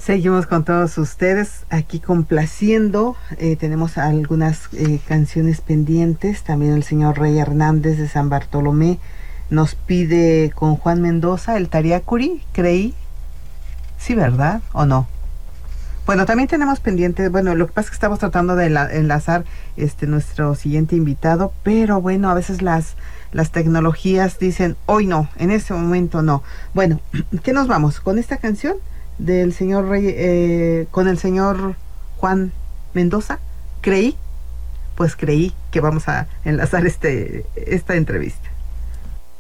Seguimos con todos ustedes aquí complaciendo. Tenemos algunas canciones pendientes. También el señor Rey Hernández de San Bartolomé nos pide con Juan Mendoza el Tariacuri, creí. Sí, ¿verdad? ¿O no? Bueno, también tenemos pendientes. Bueno, lo que pasa es que estamos tratando de enlazar nuestro siguiente invitado, pero bueno, a veces las tecnologías dicen, hoy no, en ese momento no. Bueno, ¿qué nos vamos? ¿Con esta canción del señor Rey, con el señor Juan Mendoza? Creí, pues creí que vamos a enlazar esta entrevista.